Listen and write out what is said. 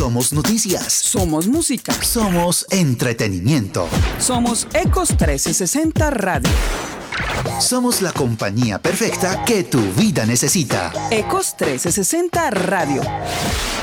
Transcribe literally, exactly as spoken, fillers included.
Somos noticias. Somos música. Somos entretenimiento. Somos Ecos trescientos sesenta Radio. Somos la compañía perfecta que tu vida necesita. Ecos trescientos sesenta Radio.